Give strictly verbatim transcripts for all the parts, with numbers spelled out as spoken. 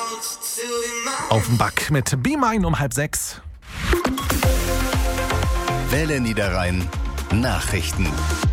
Offenbach mit Be Mine um halb sechs. Welle Niederrhein Nachrichten.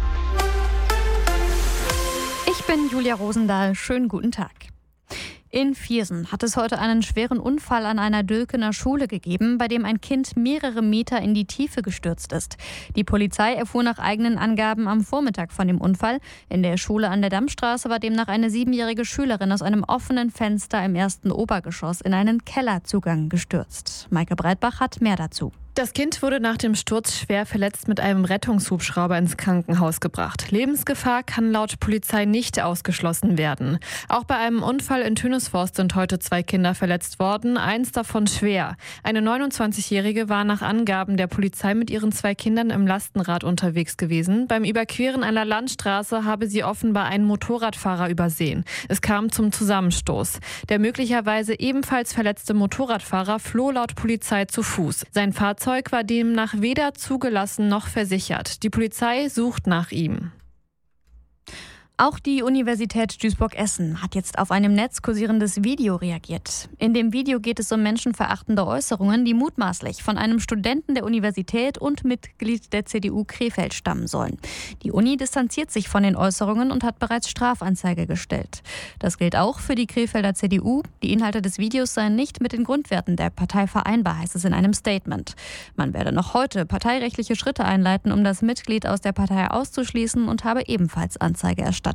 Ich bin Julia Rosendahl. Schönen guten Tag. In Viersen hat es heute einen schweren Unfall an einer Dülkener Schule gegeben, bei dem ein Kind mehrere Meter in die Tiefe gestürzt ist. Die Polizei erfuhr nach eigenen Angaben am Vormittag von dem Unfall. In der Schule an der Dammstraße war demnach eine siebenjährige Schülerin aus einem offenen Fenster im ersten Obergeschoss in einen Kellerzugang gestürzt. Maike Breitbach hat mehr dazu. Das Kind wurde nach dem Sturz schwer verletzt mit einem Rettungshubschrauber ins Krankenhaus gebracht. Lebensgefahr kann laut Polizei nicht ausgeschlossen werden. Auch bei einem Unfall in Tönisforst sind heute zwei Kinder verletzt worden, eins davon schwer. Eine neunundzwanzigjährige war nach Angaben der Polizei mit ihren zwei Kindern im Lastenrad unterwegs gewesen. Beim Überqueren einer Landstraße habe sie offenbar einen Motorradfahrer übersehen. Es kam zum Zusammenstoß. Der möglicherweise ebenfalls verletzte Motorradfahrer floh laut Polizei zu Fuß. Sein Fahrzeug Fahrzeug war demnach weder zugelassen noch versichert. Die Polizei sucht nach ihm. Auch die Universität Duisburg-Essen hat jetzt auf einem Netz kursierendes Video reagiert. In dem Video geht es um menschenverachtende Äußerungen, die mutmaßlich von einem Studenten der Universität und Mitglied der C D U Krefeld stammen sollen. Die Uni distanziert sich von den Äußerungen und hat bereits Strafanzeige gestellt. Das gilt auch für die Krefelder C D U. Die Inhalte des Videos seien nicht mit den Grundwerten der Partei vereinbar, heißt es in einem Statement. Man werde noch heute parteirechtliche Schritte einleiten, um das Mitglied aus der Partei auszuschließen, und habe ebenfalls Anzeige erstattet.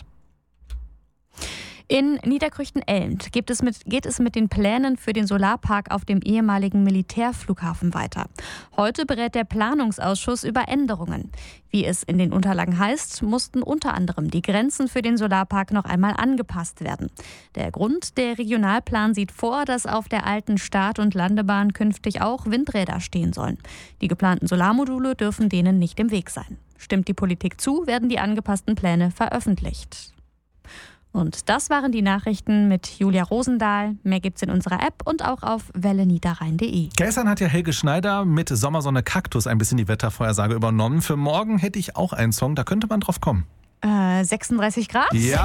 In Niederkrüchten-Elmt geht es, mit, geht es mit den Plänen für den Solarpark auf dem ehemaligen Militärflughafen weiter. Heute berät der Planungsausschuss über Änderungen. Wie es in den Unterlagen heißt, mussten unter anderem die Grenzen für den Solarpark noch einmal angepasst werden. Der Grund: der Regionalplan sieht vor, dass auf der alten Start- und Landebahn künftig auch Windräder stehen sollen. Die geplanten Solarmodule dürfen denen nicht im Weg sein. Stimmt die Politik zu, werden die angepassten Pläne veröffentlicht. Und das waren die Nachrichten mit Julia Rosendahl. Mehr gibt's in unserer App und auch auf welle niederrhein punkt de. Gestern hat ja Helge Schneider mit Sommersonne Kaktus ein bisschen die Wettervorhersage übernommen. Für morgen hätte ich auch einen Song, da könnte man drauf kommen. Äh, sechsunddreißig Grad? Ja,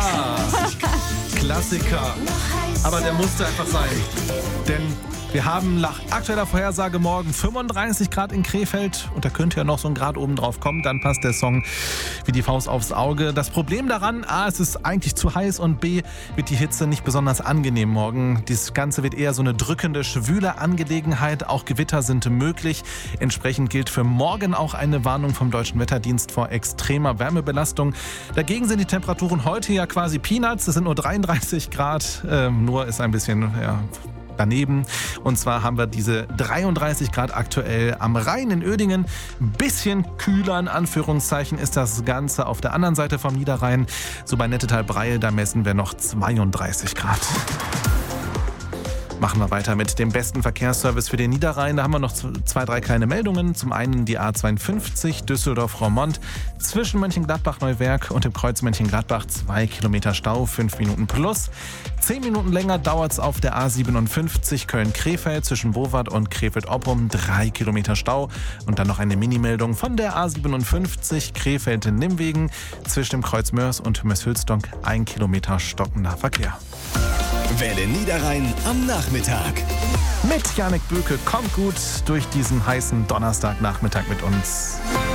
Klassiker. Aber der musste einfach sein. Denn wir haben nach aktueller Vorhersage morgen fünfunddreißig Grad in Krefeld und da könnte ja noch so ein Grad oben drauf kommen, dann passt der Song wie die Faust aufs Auge. Das Problem daran: A, es ist eigentlich zu heiß und B, wird die Hitze nicht besonders angenehm morgen. Das Ganze wird eher so eine drückende, schwüle Angelegenheit. Auch Gewitter sind möglich. Entsprechend gilt für morgen auch eine Warnung vom Deutschen Wetterdienst vor extremer Wärmebelastung. Dagegen sind die Temperaturen heute ja quasi Peanuts. Es sind nur dreiunddreißig Grad, ähm, nur ist ein bisschen... Ja, daneben. Und zwar haben wir diese dreiunddreißig Grad aktuell am Rhein in Uerdingen. Bisschen kühler in Anführungszeichen ist das Ganze auf der anderen Seite vom Niederrhein. So bei Nettetal-Breil, da messen wir noch zweiunddreißig Grad. Machen wir weiter mit dem besten Verkehrsservice für den Niederrhein. Da haben wir noch zwei, drei kleine Meldungen. Zum einen die A zweiundfünfzig Düsseldorf-Roermond zwischen Mönchengladbach-Neuwerk und dem Kreuz Mönchengladbach. Zwei Kilometer Stau, fünf Minuten plus. Zehn Minuten länger dauert es auf der A siebenundfünfzig Köln-Krefeld zwischen Bowart und Krefeld-Oppum. Drei Kilometer Stau. Und dann noch eine Minimeldung von der A siebenundfünfzig Krefeld-Nimmwegen zwischen dem Kreuz Mörs und Mörs-Hülsdonk. Ein Kilometer stockender Verkehr. Welle Niederrhein am Nachmittag. Mit Janik Böke kommt gut durch diesen heißen Donnerstagnachmittag mit uns.